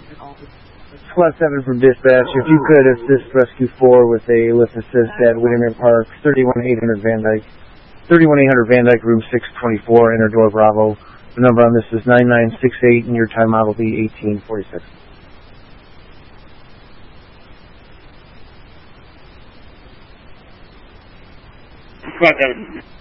Squad 7 from dispatch, if you could assist Rescue 4 with a lift assist at Windermere Park, 31800 Van Dyke. 31800 Van Dyke, room 624, inner door Bravo. The number on this is 9968, and your time out will be 1846. Squad 7.